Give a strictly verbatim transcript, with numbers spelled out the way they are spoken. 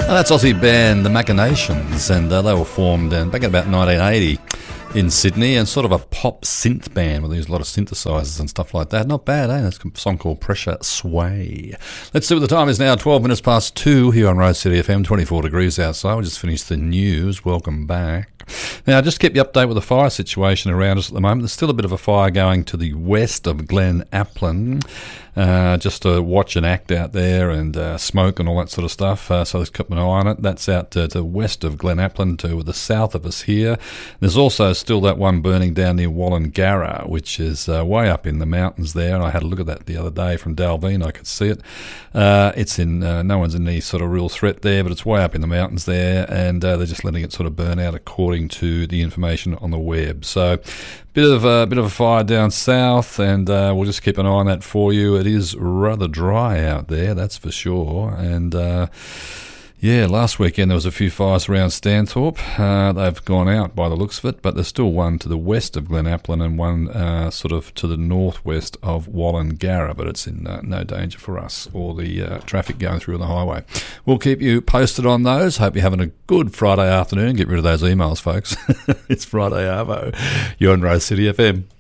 Well, that's Aussie band The Machinations, and uh, they were formed uh, back in about nineteen eighty in Sydney, and sort of a pop synth band where they use a lot of synthesizers and stuff like that. Not bad, eh? That's a song called Pressure Sway. Let's see what the time is now, twelve minutes past two here on Rose City F M, twenty-four degrees outside. We just finished the news. Welcome back. Now, just keep you updated with the fire situation around us at the moment. There's still a bit of a fire going to the west of Glen Applin. Uh, just to watch and act out there, and uh, smoke and all that sort of stuff. Uh, so let's keep an eye on it. That's out to, to west of Glen Applin, to the south of us here. There's also still that one burning down near Wallangarra, which is uh, way up in the mountains there. And I had a look at that the other day from Dalveen. I could see it. Uh, it's in uh, no one's in any sort of real threat there, but it's way up in the mountains there, and uh, they're just letting it sort of burn out according to the information on the web. So bit of a bit of a fire down south, and uh, we'll just keep an eye on that for you. It is rather dry out there, that's for sure. And uh, yeah, last weekend there was a few fires around Stanthorpe. Uh, they've gone out by the looks of it, but there's still one to the west of Glen Applin and one uh, sort of to the northwest of Wallangarra, but it's in uh, no danger for us or the uh, traffic going through the highway. We'll keep you posted on those. Hope you're having a good Friday afternoon. Get rid of those emails, folks. It's Friday Arvo. You're on Rose City F M.